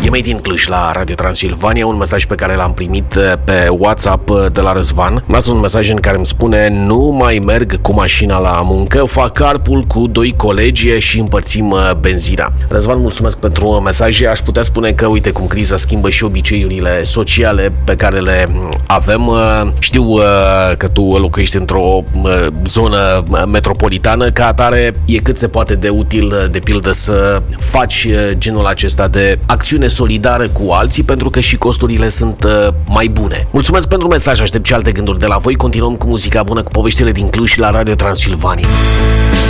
E Made in Cluj la Radio Transilvania, un mesaj pe care l-am primit pe WhatsApp de la Răzvan. Lasă un mesaj în care îmi spune: nu mai merg cu mașina la muncă, fac carpool cu 2 colegi și împărțim benzina. Răzvan, mulțumesc pentru mesaje. Aș putea spune că, uite cum criza schimbă și obiceiurile sociale pe care le avem. Știu că tu locuiești într-o zonă metropolitană, ca atare e cât se poate de util, de pildă, să faci genul acesta de acțiune solidară cu alții, pentru că și costurile sunt mai bune. Mulțumesc pentru mesaj, aștept și alte gânduri de la voi. Continuăm cu muzica bună, cu poveștile din Cluj la Radio Transilvania.